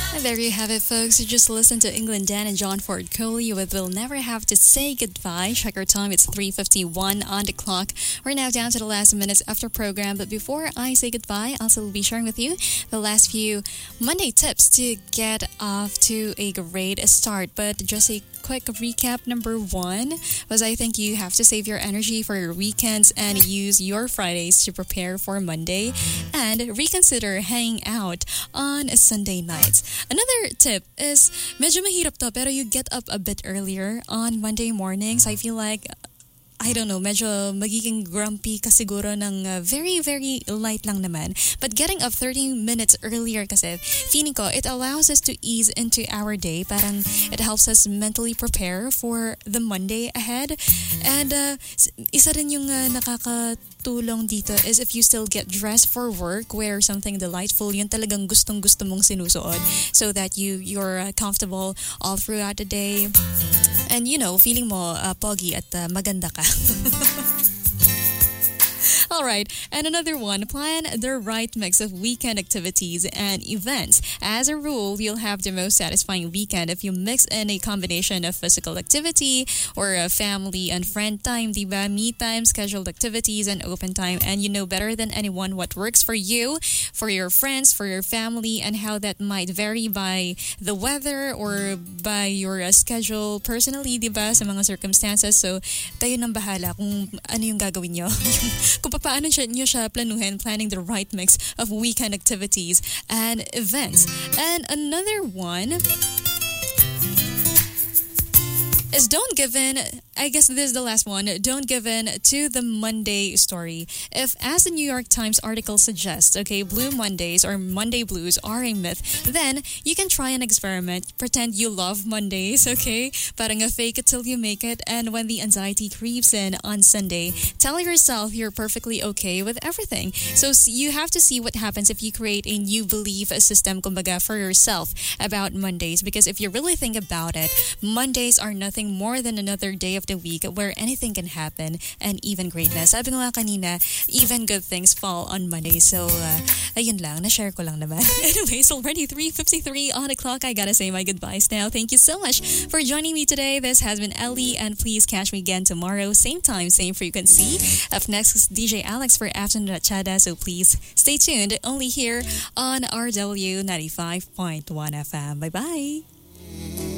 And there you have it, folks. You just listened to England Dan and John Ford Coley with We'll Never Have to Say Goodbye. Check our time. It's 3:51 on the clock. We're now down to the last minutes after program. But before I say goodbye, I'll still be sharing with you the last few Monday tips to get off to a great start. But just a quick recap. Number one was I think you have to save your energy for your weekends and use your Fridays to prepare for Monday and reconsider hanging out on Sunday nights. Another tip is medyo mahirap to pero you get up a bit earlier on Monday mornings. I feel like I don't know, medyo magiging grumpy ka siguro ng very, very light lang naman. But getting up 30 minutes earlier kasi, feeling ko, it allows us to ease into our day. Parang it helps us mentally prepare for the Monday ahead. And isa rin yung nakakatulong dito is if you still get dressed for work, wear something delightful, yun talagang gustong-gusto mong sinusuot so that you're comfortable all throughout the day. And feeling mo pogi at maganda ka. All right, and another one, plan the right mix of weekend activities and events. As a rule, you'll have the most satisfying weekend if you mix in a combination of physical activity or family and friend time, diba? Me time, scheduled activities, and open time. And you know better than anyone what works for you, for your friends, for your family, and how that might vary by the weather or by your schedule personally, diba? Sa mga circumstances. So, kayo nang bahala kung ano yung gagawin nyo. Kung paano nyo siya planuhin, planning the right mix of weekend activities and events. And another one is don't give in. I guess this is the last one. Don't give in to the Monday story. If, as the New York Times article suggests, okay, Blue Mondays or Monday blues are a myth, then you can try an experiment. Pretend you love Mondays, okay? Parang fake it till you make it. And when the anxiety creeps in on Sunday, tell yourself you're perfectly okay with everything. So you have to see what happens if you create a new belief system, kumbaga, for yourself about Mondays. Because if you really think about it, Mondays are nothing more than another day of the week where anything can happen and even greatness. Sabi ko nga kanina, even good things fall on Monday. So, ayun lang, na-share ko lang naman. Anyways, already 3:53 on the clock. I gotta say my goodbyes now. Thank you so much for joining me today. This has been Ellie, and please catch me again tomorrow. Same time, same frequency. Up next is DJ Alex for Afternoon Chada. So please stay tuned only here on RW 95.1 FM. Bye-bye.